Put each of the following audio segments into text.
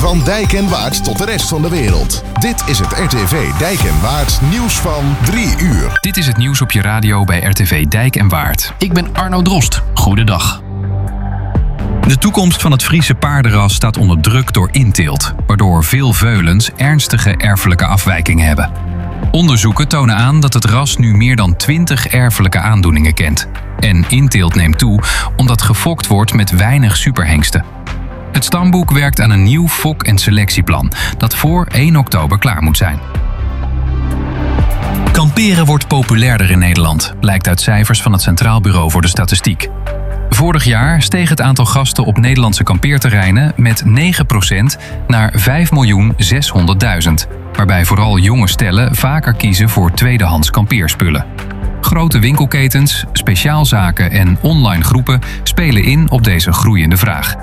Van Dijk en Waard tot de rest van de wereld. Dit is het RTV Dijk en Waard nieuws van 3 uur. Dit is het nieuws op je radio bij RTV Dijk en Waard. Ik ben Arno Drost. Goedendag. De toekomst van het Friese paardenras staat onder druk door inteelt, waardoor veel veulens ernstige erfelijke afwijkingen hebben. Onderzoeken tonen aan dat het ras nu meer dan 20 erfelijke aandoeningen kent. En inteelt neemt toe omdat gefokt wordt met weinig superhengsten. Het stamboek werkt aan een nieuw fok- en selectieplan dat voor 1 oktober klaar moet zijn. Kamperen wordt populairder in Nederland, blijkt uit cijfers van het Centraal Bureau voor de Statistiek. Vorig jaar steeg het aantal gasten op Nederlandse kampeerterreinen met 9% naar 5.600.000, waarbij vooral jonge stellen vaker kiezen voor tweedehands kampeerspullen. Grote winkelketens, speciaalzaken en online groepen spelen in op deze groeiende vraag.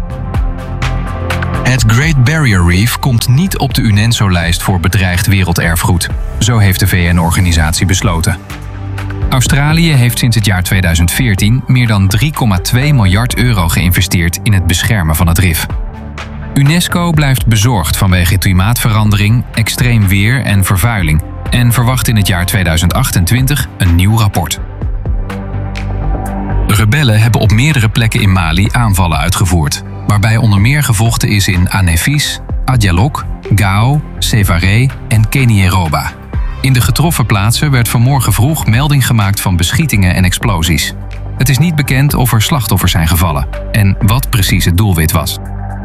Het Great Barrier Reef komt niet op de UNESCO-lijst voor bedreigd werelderfgoed. Zo heeft de VN-organisatie besloten. Australië heeft sinds het jaar 2014 meer dan 3,2 miljard euro geïnvesteerd in het beschermen van het rif. UNESCO blijft bezorgd vanwege klimaatverandering, extreem weer en vervuiling en verwacht in het jaar 2028 een nieuw rapport. De rebellen hebben op meerdere plekken in Mali aanvallen uitgevoerd, waarbij onder meer gevochten is in Anefis, Adjalok, Gao, Sévaré en Kenieroba. In de getroffen plaatsen werd vanmorgen vroeg melding gemaakt van beschietingen en explosies. Het is niet bekend of er slachtoffers zijn gevallen en wat precies het doelwit was.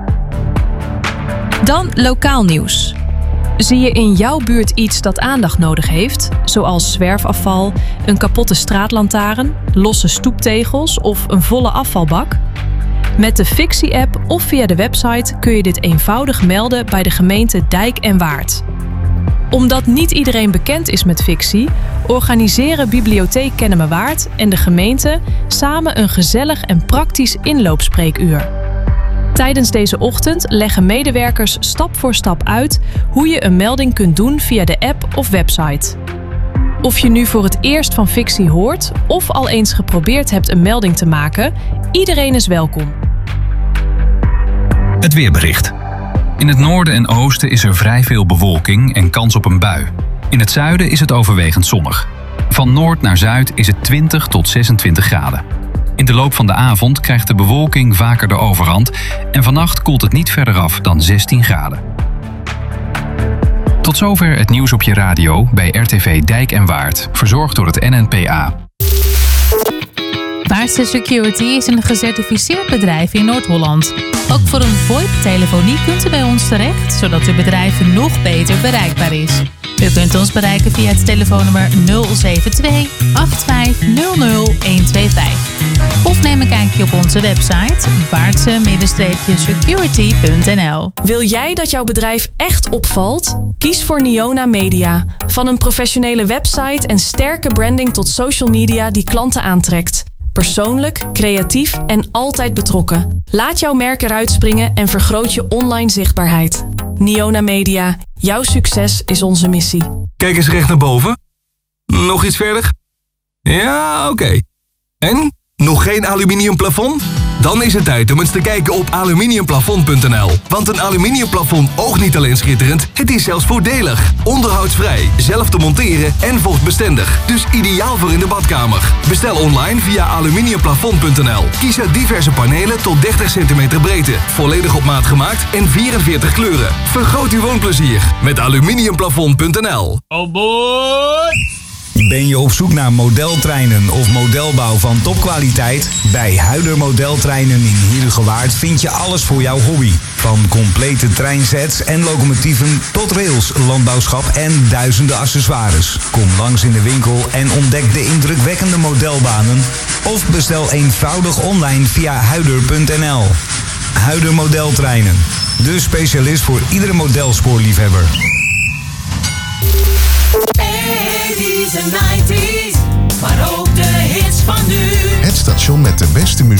Dan lokaal nieuws. Zie je in jouw buurt iets dat aandacht nodig heeft, zoals zwerfafval, een kapotte straatlantaarn, losse stoeptegels of een volle afvalbak? Met de Fixie-app of via de website kun je dit eenvoudig melden bij de gemeente Dijk en Waard. Omdat niet iedereen bekend is met Fixie, organiseren Bibliotheek Kennemerwaard en de gemeente samen een gezellig en praktisch inloopspreekuur. Tijdens deze ochtend leggen medewerkers stap voor stap uit hoe je een melding kunt doen via de app of website. Of je nu voor het eerst van Fixie hoort of al eens geprobeerd hebt een melding te maken, iedereen is welkom. Het weerbericht. In het noorden en oosten is er vrij veel bewolking en kans op een bui. In het zuiden is het overwegend zonnig. Van noord naar zuid is het 20 tot 26 graden. In de loop van de avond krijgt de bewolking vaker de overhand en vannacht koelt het niet verder af dan 16 graden. Tot zover het nieuws op je radio bij RTV Dijk en Waard, verzorgd door het NNPA. Waardse Security is een gecertificeerd bedrijf in Noord-Holland. Ook voor een VoIP-telefonie kunt u bij ons terecht, zodat uw bedrijf nog beter bereikbaar is. U kunt ons bereiken via het telefoonnummer 072 8500 125. Of neem een kijkje op onze website waardse-security.nl. Wil jij dat jouw bedrijf echt opvalt? Kies voor Niona Media. Van een professionele website en sterke branding tot social media die klanten aantrekt. Persoonlijk, creatief en altijd betrokken. Laat jouw merk eruit springen en vergroot je online zichtbaarheid. Niona Media. Jouw succes is onze missie. Kijk eens recht naar boven. Nog iets verder? Ja, oké. En? Nog geen aluminium plafond? Dan is het tijd om eens te kijken op aluminiumplafond.nl. Want een aluminiumplafond oogt niet alleen schitterend, het is zelfs voordelig. Onderhoudsvrij, zelf te monteren en vochtbestendig. Dus ideaal voor in de badkamer. Bestel online via aluminiumplafond.nl. Kies uit diverse panelen tot 30 cm breedte. Volledig op maat gemaakt en 44 kleuren. Vergroot uw woonplezier met aluminiumplafond.nl. Oh boy! Ben je op zoek naar modeltreinen of modelbouw van topkwaliteit? Bij Huider Modeltreinen in Heerhugowaard vind je alles voor jouw hobby. Van complete treinsets en locomotieven tot rails, landbouwschap en duizenden accessoires. Kom langs in de winkel en ontdek de indrukwekkende modelbanen. Of bestel eenvoudig online via huider.nl. Huider Modeltreinen. De specialist voor iedere modelspoorliefhebber. De 90's, maar ook de hits van nu. Het station met de beste muziek.